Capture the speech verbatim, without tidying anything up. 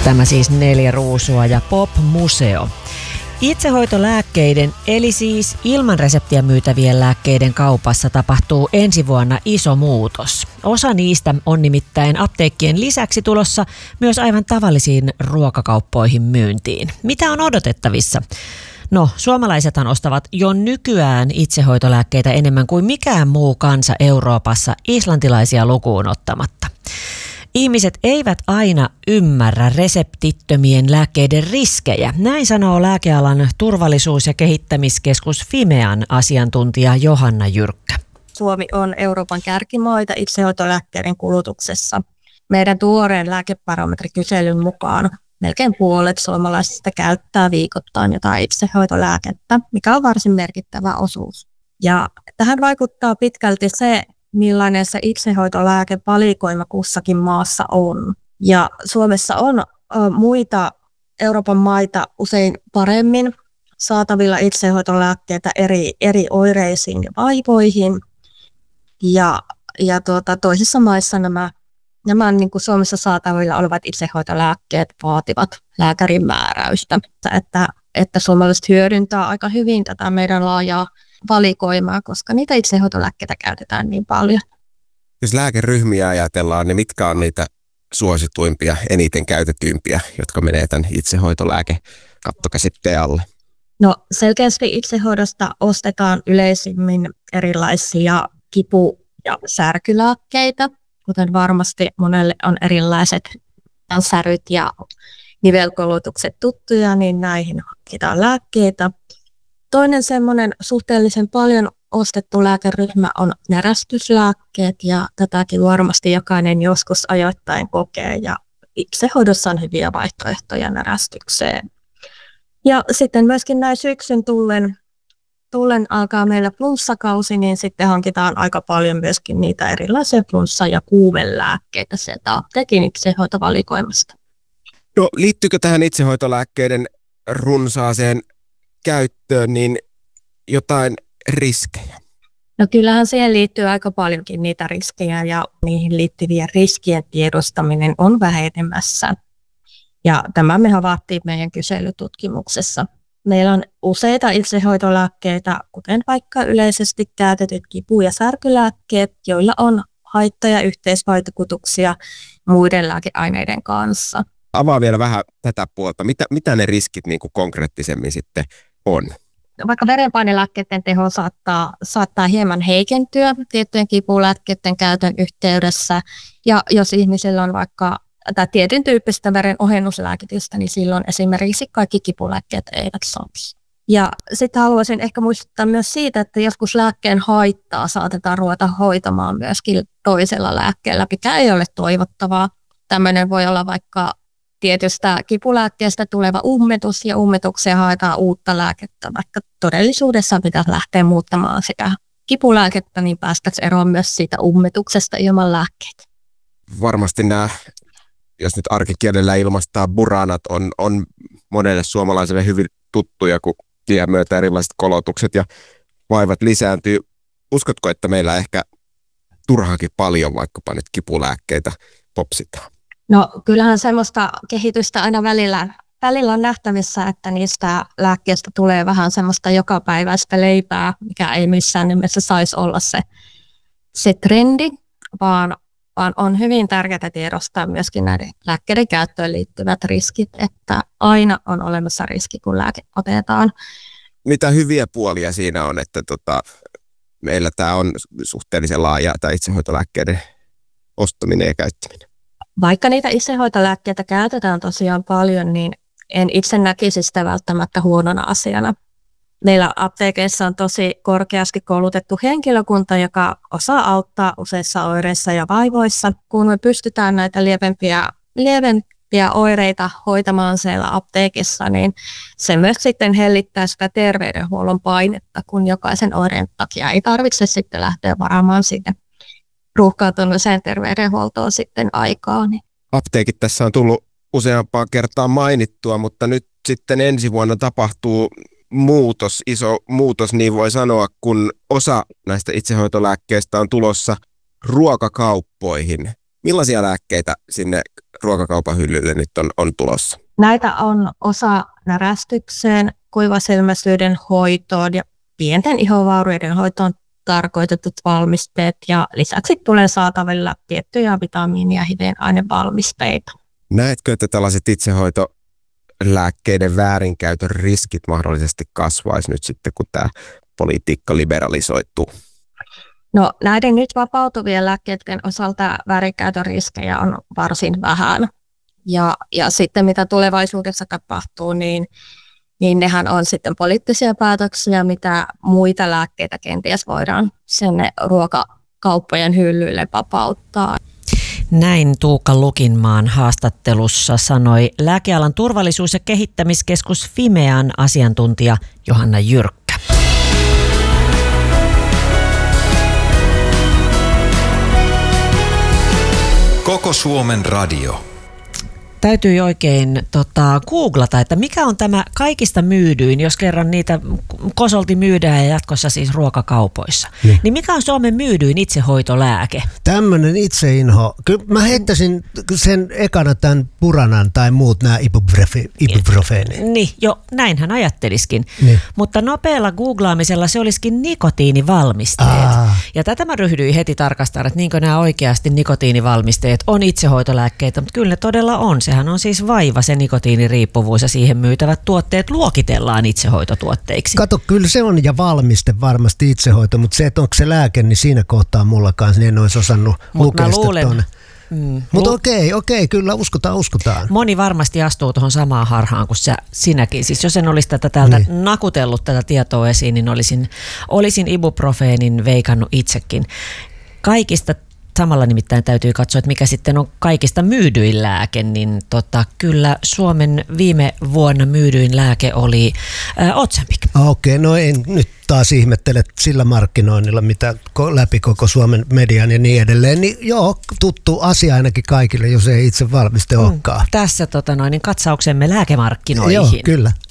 Tämä siis Neljä ruusua ja Pop-museo. Itsehoitolääkkeiden, eli siis ilman reseptiä myytävien lääkkeiden kaupassa tapahtuu ensi vuonna iso muutos. Osa niistä on nimittäin apteekkien lisäksi tulossa myös aivan tavallisiin ruokakauppoihin myyntiin. Mitä on odotettavissa? No, suomalaisethan ostavat jo nykyään itsehoitolääkkeitä enemmän kuin mikään muu kansa Euroopassa, islantilaisia lukuun ottamatta. Ihmiset eivät aina ymmärrä reseptittömien lääkkeiden riskejä. Näin sanoo lääkealan turvallisuus- ja kehittämiskeskus Fimean asiantuntija Johanna Jyrkkä. Suomi on Euroopan kärkimaita itsehoitolääkkeiden kulutuksessa. Meidän tuoreen lääkebarometrikyselyn mukaan melkein puolet suomalaisista käyttää viikoittain jotain itsehoitolääkettä, mikä on varsin merkittävä osuus. Ja tähän vaikuttaa pitkälti se, millainen se itsehoitolääkevalikoima kussakin maassa on. Ja Suomessa on muita Euroopan maita usein paremmin saatavilla itsehoitolääkkeitä eri, eri oireisiin ja vaivoihin. Ja, ja tuota, toisissa maissa nämä, nämä niin kuin Suomessa saatavilla olevat itsehoitolääkkeet vaativat lääkärin määräystä. Että, että suomalaiset hyödyntää aika hyvin tätä meidän laajaa valikoimaa, koska niitä itsehoitolääkkeitä käytetään niin paljon. Jos lääkeryhmiä ajatellaan, niin mitkä on niitä suosituimpia, eniten käytetyimpiä, jotka menee tämän itsehoitolääkekattokäsitteen alle? No selkeästi itsehoidosta ostetaan yleisimmin erilaisia kipu- ja särkylääkkeitä, kuten varmasti monelle on erilaiset säryt ja nivelkolotukset tuttuja, niin näihin hankitaan lääkkeitä. Toinen semmoinen suhteellisen paljon ostettu lääkeryhmä on närästyslääkkeet, ja tätäkin varmasti jokainen joskus ajoittain kokee, ja itsehoidossa on hyviä vaihtoehtoja närästykseen. Ja sitten myöskin näin syksyn tullen, tullen alkaa meillä flunssakausi, niin sitten hankitaan aika paljon myöskin niitä erilaisia flunssa- ja kuumelääkkeitä sieltä apteekin itsehoitovalikoimasta. No liittyykö tähän itsehoitolääkkeiden runsaaseen käyttöön niin jotain riskejä? No kyllähän siihen liittyy aika paljonkin niitä riskejä, ja niihin liittyvien riskien tiedostaminen on vähenemässä. Ja tämä me havaittiin meidän kyselytutkimuksessa. Meillä on useita itsehoitolääkkeitä, kuten vaikka yleisesti käytetyt kipu- ja särkylääkkeet, joilla on haitta- ja yhteisvaikutuksia muiden lääkeaineiden kanssa. Avaa vielä vähän tätä puolta. Mitä, mitä ne riskit niin kuin konkreettisemmin sitten on? Vaikka verenpainelääkkeiden teho saattaa, saattaa hieman heikentyä tiettyjen kipulääkkeiden käytön yhteydessä, ja jos ihmisellä on vaikka tai tietyn tyyppistä veren ohennuslääkitystä, niin silloin esimerkiksi kaikki kipulääkkeet eivät sopi. Ja sitten haluaisin ehkä muistuttaa myös siitä, että joskus lääkkeen haittaa saatetaan ruveta hoitamaan myöskin toisella lääkkeellä, mikä ei ole toivottavaa. Tämmöinen voi olla vaikka tietystä kipulääkkeestä tuleva ummetus, ja ummetukseen haetaan uutta lääkettä, vaikka todellisuudessa pitäisi lähteä muuttamaan sitä kipulääkettä, niin päästäisiin eroon myös siitä ummetuksesta ilman lääkkeitä. Varmasti nämä, jos nyt arkikielellä ilmaistaan, buranat on, on monelle suomalaiselle hyvin tuttuja, kun iän myötä erilaiset kolotukset ja vaivat lisääntyy. Uskotko, että meillä ehkä turhankin paljon vaikkapa nyt kipulääkkeitä popsitaan? No kyllähän semmoista kehitystä aina välillä, välillä on nähtävissä, että niistä lääkkeistä tulee vähän semmoista jokapäiväistä leipää, mikä ei missään nimessä saisi olla se, se trendi, vaan, vaan on hyvin tärkeää tiedostaa myöskin näiden lääkkeiden käyttöön liittyvät riskit, että aina on olemassa riski, kun lääke otetaan. Mitä hyviä puolia siinä on, että tota, meillä tämä on suhteellisen laaja tämä itsehoitolääkkeiden ostaminen ja käyttäminen? Vaikka niitä itsehoitolääkkeitä käytetään tosiaan paljon, niin en itse näkisi sitä välttämättä huonona asiana. Meillä apteekeissa on tosi korkeasti koulutettu henkilökunta, joka osaa auttaa useissa oireissa ja vaivoissa. Kun me pystytään näitä lievempiä, lievempiä oireita hoitamaan siellä apteekissa, niin se myös sitten hellittää sitä terveydenhuollon painetta, kun jokaisen oireen takia ei tarvitse sitten lähteä varaamaan sinne ruuhkautuneeseen terveydenhuoltoon sitten aikaa. Niin. Apteekit tässä on tullut useampaan kertaan mainittua, mutta nyt sitten ensi vuonna tapahtuu muutos, iso muutos, niin voi sanoa, kun osa näistä itsehoitolääkkeistä on tulossa ruokakauppoihin. Millaisia lääkkeitä sinne ruokakaupan hyllylle nyt on, on tulossa? Näitä on osa närästykseen, kuivasilmäisyyden hoitoon ja pienten ihovaurioiden hoitoon tarkoitetut valmisteet ja lisäksi tulee saatavilla tiettyjä vitamiini- ja hivenainevalmisteita. Näetkö, että tällaiset itsehoitolääkkeiden väärinkäytön riskit mahdollisesti kasvaisi nyt sitten, kun tämä politiikka liberalisoituu? No näiden nyt vapautuvien lääkkeiden osalta väärinkäytön riskejä on varsin vähän. Ja, ja sitten mitä tulevaisuudessa tapahtuu, niin, niin nehän on sitten poliittisia päätöksiä, mitä muita lääkkeitä kenties voidaan sinne ruokakauppojen hyllyille vapauttaa. Näin Tuukka Lukinmaan haastattelussa sanoi lääkealan turvallisuus- ja kehittämiskeskus Fimean asiantuntija Johanna Jyrkkä. Koko Suomen radio. Täytyy oikein tota, googlata, että mikä on tämä kaikista myydyin, jos kerran niitä kosolti myydään ja jatkossa siis ruokakaupoissa. Niin, niin mikä on Suomen myydyin itsehoitolääke? Tämmöinen itseinho. Kyllä mä heittäisin sen ekana tämän Buranan tai muut nämä ibuprofeenit. Niin, jo näinhän ajatteliskin. Niin. Mutta nopealla googlaamisella se olisikin nikotiinivalmisteet. Aa. Ja tätä mä ryhdyin heti tarkastamaan, että niinkö nämä oikeasti nikotiinivalmisteet on itsehoitolääkkeitä, mutta kyllä ne todella on. Sehän on siis vaiva se nikotiiniriippuvuus ja siihen myytävät tuotteet luokitellaan itsehoitotuotteiksi. Kato, kyllä se on ja valmiste varmasti itsehoito, mutta se, että onko se lääke, niin siinä kohtaa mulla kanssa, niin en olisi osannut Mut lukea sitä tuonne. Mm, mutta lu- okei, okei, kyllä uskotaan, uskotaan. Moni varmasti astuu tuohon samaan harhaan kuin sä, sinäkin. Siis jos en olisi tätä täältä niin. nakutellut tätä tietoa esiin, niin olisin, olisin ibuprofeenin veikannut itsekin. Kaikista samalla nimittäin täytyy katsoa, että mikä sitten on kaikista myydyin lääke, niin tota, kyllä Suomen viime vuonna myydyin lääke oli ää, Ozempic. Okei, no en nyt taas ihmettele sillä markkinoinnilla, mitä läpi koko Suomen median ja niin edelleen. Niin joo, tuttu asia ainakin kaikille, jos ei itse valmiste olekaan. Mm, tässä tota noin, niin katsauksemme lääkemarkkinoihin. Joo, kyllä.